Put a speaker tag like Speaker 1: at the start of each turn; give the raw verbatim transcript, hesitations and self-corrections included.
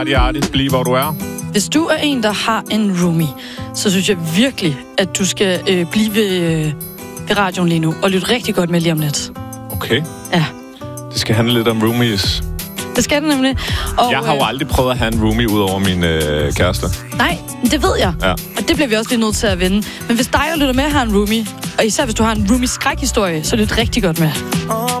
Speaker 1: Arti, arti, bliv hvor du er.
Speaker 2: Hvis du er en, der har en roomie, så synes jeg virkelig, at du skal øh, blive ved, øh, ved radioen lige nu, og lytte rigtig godt med lige om lidt.
Speaker 1: Okay.
Speaker 2: Ja.
Speaker 1: Det skal handle lidt om roomies.
Speaker 2: Det skal det nemlig. Og,
Speaker 1: jeg har jo aldrig prøvet at have en roomie ud over min øh, kæreste.
Speaker 2: Nej, det ved jeg.
Speaker 1: Ja.
Speaker 2: Og det bliver vi også lige nødt til at vende. Men hvis dig, der lytter med, har en roomie, og især hvis du har en roomie-skrækhistorie, så lyt rigtig godt med.